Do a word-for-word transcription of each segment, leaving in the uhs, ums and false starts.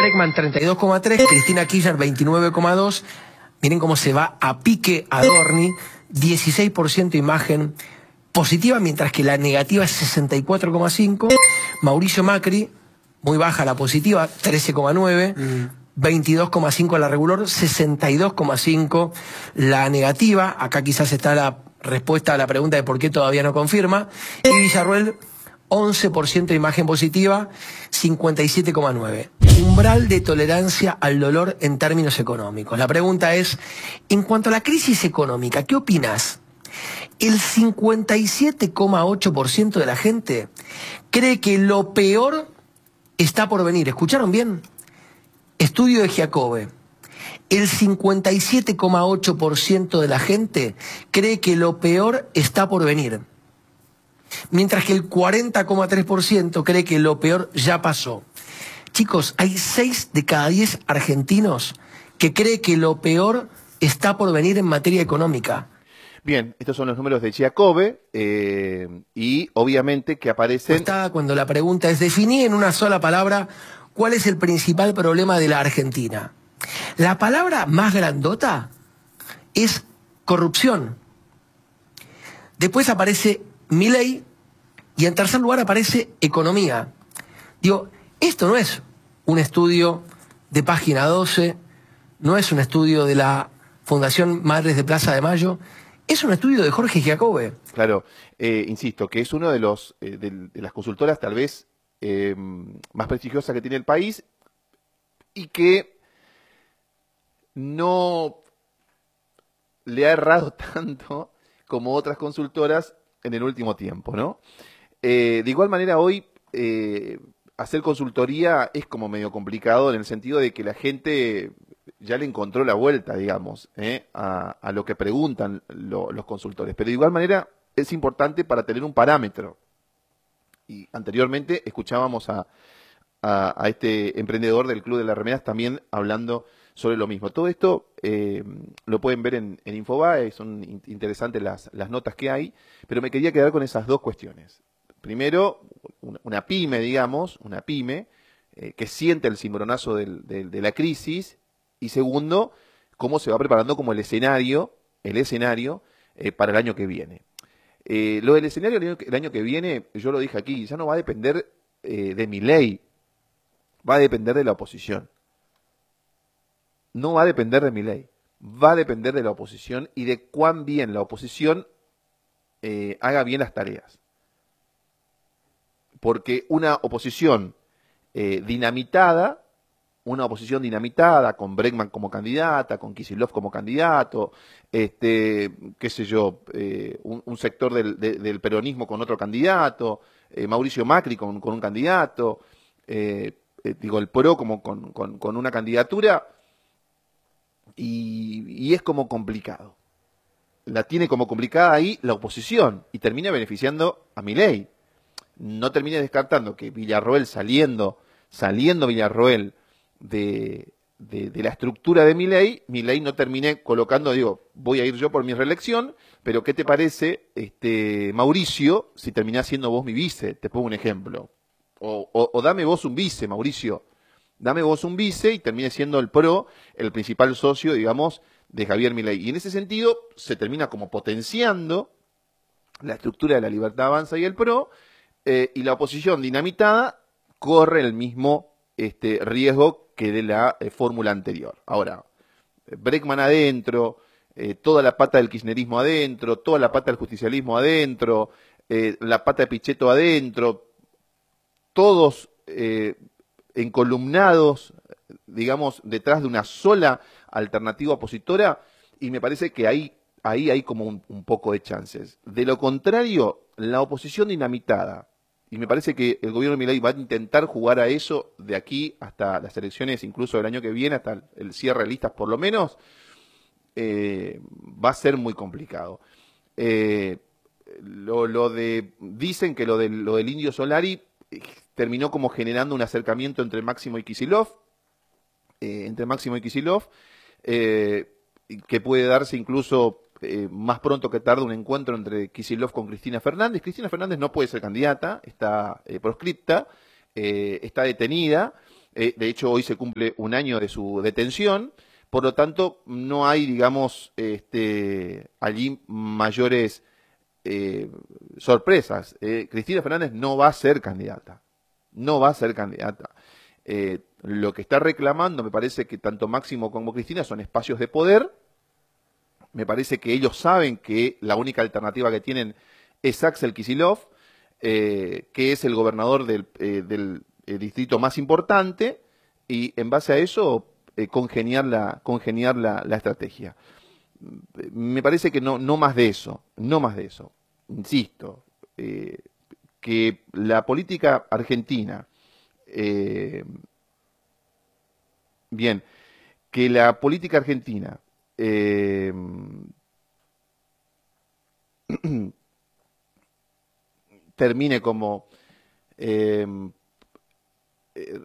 Bregman treinta y dos coma tres, Cristina Kirchner veintinueve coma dos. Miren cómo se va a pique Adorni, dieciséis por ciento imagen positiva, mientras que la negativa es sesenta y cuatro coma cinco. Mauricio Macri, muy baja la positiva, trece coma nueve. Mm. veintidós coma cinco la regular, sesenta y dos coma cinco la negativa. Acá quizás está la respuesta a la pregunta de por qué todavía no confirma. Y Villarroel, once por ciento de imagen positiva, cincuenta y siete coma nueve. Umbral de tolerancia al dolor en términos económicos. La pregunta es, en cuanto a la crisis económica, ¿qué opinas? El cincuenta y siete coma ocho por ciento de la gente cree que lo peor está por venir. ¿Escucharon bien? Estudio de Giacobbe. El cincuenta y siete coma ocho por ciento de la gente cree que lo peor está por venir, mientras que el cuarenta coma tres por ciento cree que lo peor ya pasó. Chicos, hay seis de cada diez argentinos que cree que lo peor está por venir en materia económica. Bien, estos son los números de Giacobbe eh, y obviamente que aparecen... Está cuando la pregunta es, definí en una sola palabra cuál es el principal problema de la Argentina. La palabra más grandota es corrupción. Después aparece Milei y en tercer lugar aparece economía. Digo, esto no es un estudio de Página doce, no es un estudio de la Fundación Madres de Plaza de Mayo, es un estudio de Jorge Giacobbe. Claro, eh, insisto, que es uno de los eh, de, de las consultoras tal vez eh, más prestigiosas que tiene el país y que no le ha errado tanto como otras consultoras en el último tiempo, ¿no? Eh, de igual manera, hoy eh, hacer consultoría es como medio complicado en el sentido de que la gente ya le encontró la vuelta, digamos, ¿eh? a, a lo que preguntan lo, los consultores. Pero de igual manera es importante para tener un parámetro. Y anteriormente escuchábamos a, a, a este emprendedor del Club de las Remeras también hablando sobre lo mismo. Todo esto eh, lo pueden ver en, en Infobae, son in interesantes las, las notas que hay, pero me quería quedar con esas dos cuestiones. Primero, una, una pyme, digamos, una pyme eh, que siente el cimbronazo del, del, de la crisis, y segundo, cómo se va preparando como el escenario, el escenario eh, para el año que viene. Eh, lo del escenario el año, el año que viene, yo lo dije aquí, ya no va a depender eh, de Milei, va a depender de la oposición. No va a depender de Milei, va a depender de la oposición y de cuán bien la oposición eh, haga bien las tareas. Porque una oposición eh, dinamitada, una oposición dinamitada, con Bregman como candidata, con Kicillof como candidato, este, qué sé yo, eh, un, un sector del, de, del peronismo con otro candidato, eh, Mauricio Macri con, con un candidato, eh, eh, digo, el PRO como con, con, con una candidatura, y, y es como complicado. La tiene como complicada ahí la oposición, y termina beneficiando a Milei. No termine descartando que Villarroel saliendo, saliendo Villarroel de, de, de la estructura de Milei, Milei no termine colocando, digo, voy a ir yo por mi reelección, pero ¿qué te parece, este Mauricio, si terminás siendo vos mi vice? Te pongo un ejemplo. O, o, o dame vos un vice, Mauricio. Dame vos un vice y termine siendo el PRO el principal socio, digamos, de Javier Milei. Y en ese sentido se termina como potenciando la estructura de la Libertad Avanza y el PRO, eh, y la oposición dinamitada corre el mismo este, riesgo que de la eh, fórmula anterior. Ahora, Bregman adentro, eh, toda la pata del kirchnerismo adentro, toda la pata del justicialismo adentro, eh, la pata de Pichetto adentro, todos eh, encolumnados, digamos, detrás de una sola alternativa opositora, y me parece que ahí, ahí hay como un, un poco de chances. De lo contrario, la oposición dinamitada, y me parece que el gobierno de Milei va a intentar jugar a eso de aquí hasta las elecciones, incluso del año que viene, hasta el cierre de listas por lo menos, eh, va a ser muy complicado. Eh, lo, lo de, dicen que lo, de, lo del Indio Solari eh, terminó como generando un acercamiento entre Máximo y Kicillof, eh, entre Máximo y Kicillof, eh, que puede darse incluso eh, más pronto que tarde un encuentro entre Kicillof con Cristina Fernández. Cristina Fernández no puede ser candidata, está eh, proscripta, eh, está detenida, Eh, de hecho, hoy se cumple un año de su detención. Por lo tanto, no hay, digamos, este, allí mayores eh, sorpresas. Eh, Cristina Fernández no va a ser candidata. No va a ser candidata. Eh, lo que está reclamando, me parece que tanto Máximo como Cristina son espacios de poder. Me parece que ellos saben que la única alternativa que tienen es Axel Kicillof, eh, que es el gobernador del, eh, del eh, distrito más importante, y en base a eso eh, congeniar, la, congeniar la, la estrategia. Me parece que no, no más de eso, no más de eso. Insisto, eh, que la política argentina, eh, bien, que la política argentina eh, termine como eh, eh,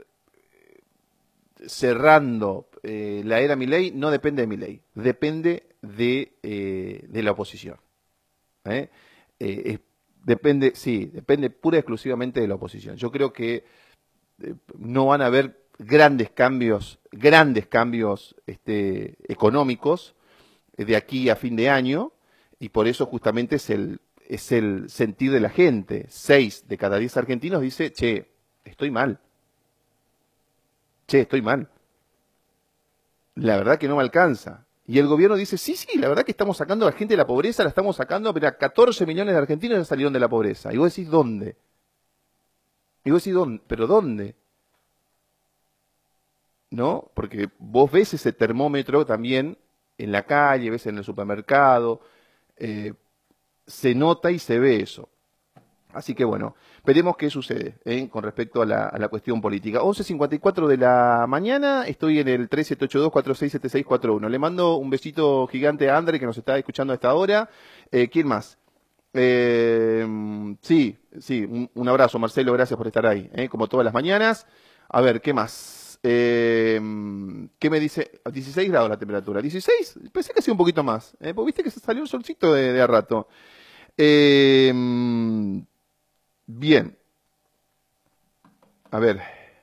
cerrando eh, la era Milei, no depende de Milei, depende de, eh, de la oposición. ¿eh? Eh, es, depende, sí, depende pura y exclusivamente de la oposición. Yo creo que eh, no van a haber grandes cambios, grandes cambios este, económicos de aquí a fin de año, y por eso justamente es el, es el sentir de la gente. Seis de cada diez argentinos dice, che, estoy mal. Che, estoy mal. La verdad que no me alcanza. Y el gobierno dice, sí, sí, la verdad que estamos sacando a la gente de la pobreza, la estamos sacando, pero a catorce millones de argentinos ya salieron de la pobreza. Y vos decís, ¿dónde? Y vos decís, ¿dónde? ¿Pero dónde? ¿No? Porque vos ves ese termómetro también en la calle, ves en el supermercado, eh, se nota y se ve eso. Así que bueno, veremos qué sucede ¿eh? con respecto a la, a la cuestión política. once cincuenta y cuatro de la mañana, estoy en el tres siete ocho dos, cuatro seis siete seis cuatro uno. Le mando un besito gigante a André, que nos está escuchando a esta hora. Eh, ¿Quién más? Eh, sí, sí, un, un abrazo, Marcelo, gracias por estar ahí, ¿eh? como todas las mañanas. A ver, ¿qué más? Eh, ¿Qué me dice? dieciséis grados la temperatura. ¿dieciséis? Pensé que hacía un poquito más, ¿eh? porque viste que se salió un solcito de, de a rato. Eh, Bien. A ver.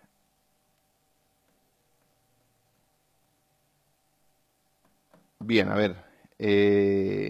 Bien, a ver. Eh,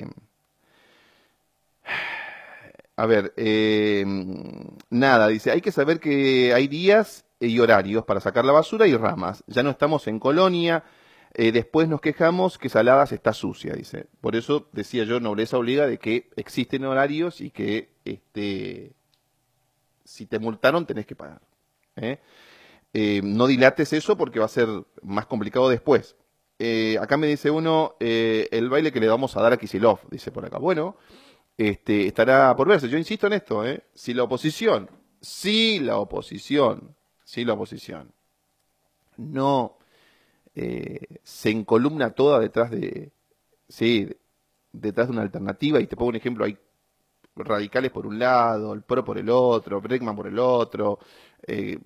a ver. Eh, nada, dice, hay que saber que hay días y horarios para sacar la basura y ramas. Ya no estamos en Colonia. Eh, después nos quejamos que Saladas está sucia, dice. Por eso decía yo, nobleza obliga de que existen horarios y que este, si te multaron tenés que pagar. ¿eh? Eh, no dilates eso porque va a ser más complicado después. Eh, acá me dice uno, eh, el baile que le vamos a dar a Kicillof, dice por acá. Bueno, este, estará por verse. Yo insisto en esto, ¿eh? Si la oposición, si la oposición, si la oposición no eh, se encolumna toda detrás de, sí, detrás de una alternativa, y te pongo un ejemplo, hay radicales por un lado, el PRO por el otro, Bregman por el otro, eh,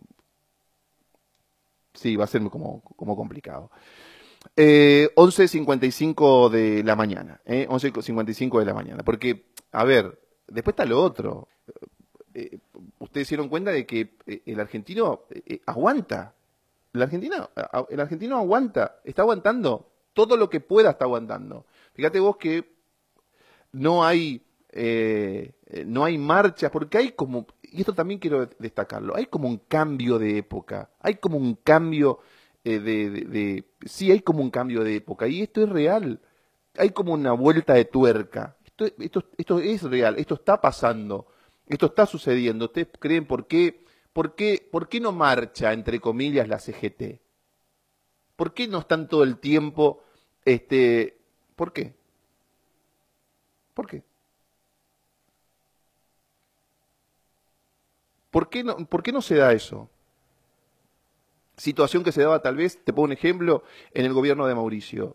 sí, va a ser como, como complicado. Eh, once cincuenta y cinco de la mañana, eh, once cincuenta y cinco de la mañana, porque, a ver, después está lo otro. Eh, ustedes se dieron cuenta de que eh, el argentino eh, aguanta. El argentino, a- el argentino aguanta, está aguantando. Todo lo que pueda está aguantando. Fíjate vos que no hay, eh, eh, no hay marchas, porque hay como, y esto también quiero destacarlo, hay como un cambio de época, hay como un cambio eh, de, de- de- sí, hay como un cambio de época, y esto es real, hay como una vuelta de tuerca, esto, esto, esto es real, esto está pasando, esto está sucediendo. ¿Ustedes creen por qué, por qué, por qué no marcha, entre comillas, la C G T? ¿Por qué no están todo el tiempo, este, por qué? ¿Por qué? ¿Por qué no, por qué no se da eso? Situación que se daba tal vez, te pongo un ejemplo, en el gobierno de Mauricio.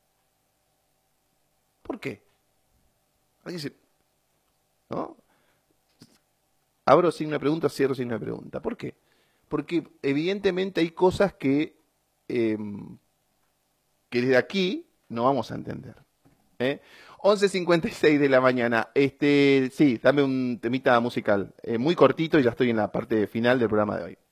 ¿Por qué? Alguien se- ¿no? Abro signo de pregunta, cierro signo de pregunta. ¿Por qué? Porque evidentemente hay cosas que, eh, que desde aquí no vamos a entender. ¿eh? once cincuenta y seis de la mañana. Este, sí, dame un temita musical. eh, muy cortito y ya estoy en la parte final del programa de hoy.